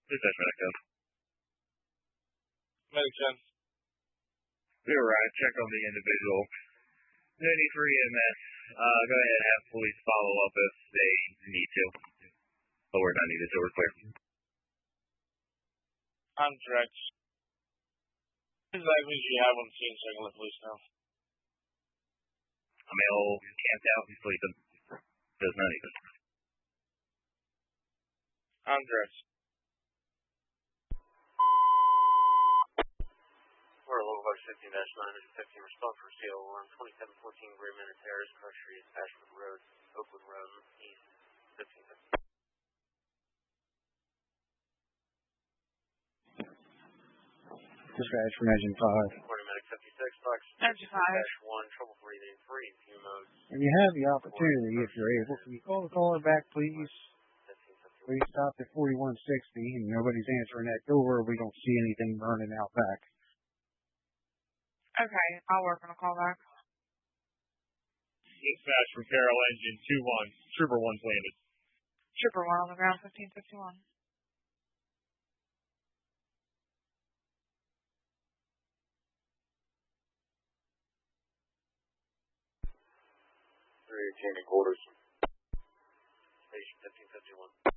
Dispatch Medic. Medic 10. We arrived, check on the individual. 93 EMS. Go ahead and have police follow up if they need to. But we're not needed, so we're clear. I'm direct. Exactly do you have on the scene so I can let police know? A male camped out and sleeping. Does not even. I'm direct. We're a local 15-9, 15 response for CO alarm 2714 Gray Manor Terrace, Crush Street, Ashford Road, Oakland Road, East, 1550. Dispatch from Engine 5. Morning, Medic 56, Fox. Engine 5. 1, trouble breathing, free, view mode. When you have the opportunity, if you're able, can you call the caller back, please? We stopped at 4160 and nobody's answering that door. We don't see anything burning out back. Okay, I'll work on a callback. Dispatch from Carroll Engine 2-1. Trooper 1's landed. Trooper 1 on the ground, 1551. Changing quarters. Station 1551.